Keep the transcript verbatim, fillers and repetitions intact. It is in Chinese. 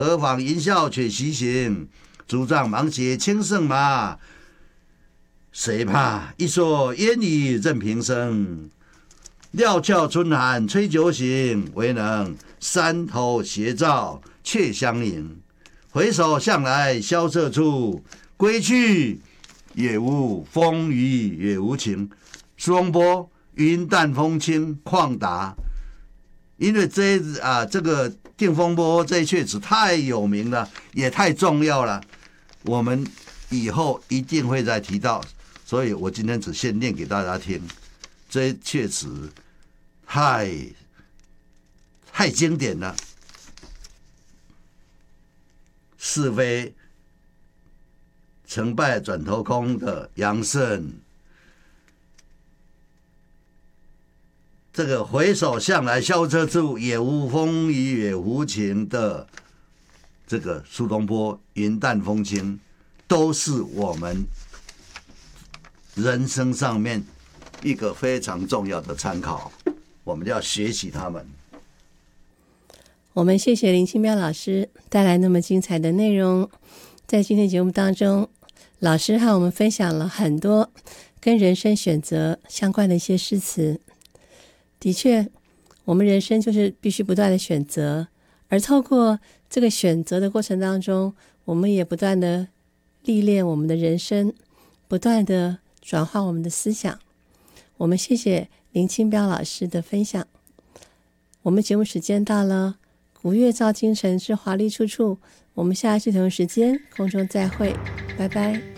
何妨吟啸且徐行，竹杖芒鞋轻胜马。谁怕？一蓑烟雨任平生。料峭春寒吹酒醒，唯能山头斜照却相迎。回首向来萧瑟处，归去也无风雨也无晴。苏东坡云淡风轻旷达，因为这啊这个定风波这一阙词太有名了，也太重要了，我们以后一定会再提到，所以我今天只先念给大家听。这一阙词太太经典了。是非成败转头空的杨慎，这个回首向来萧瑟处，也无风雨也无晴的这个苏东坡云淡风轻，都是我们人生上面一个非常重要的参考，我们要学习他们。 我们谢谢林清标老师带来那么精彩的内容。在今天节目当中，老师和我们分享了很多跟人生选择相关的一些诗词。的确，我们人生就是必须不断的选择，而透过这个选择的过程当中，我们也不断的历练我们的人生，不断的转换我们的思想。我们谢谢林清标老师的分享。我们节目时间到了，古月照京城之华丽处处，我们下一次同一时间空中再会，拜拜。